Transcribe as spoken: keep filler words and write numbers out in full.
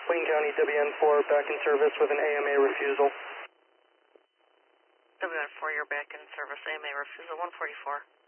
Wayne County W N four back in service with an A M A refusal. W N four, you're back in service. A M A refusal one forty-four.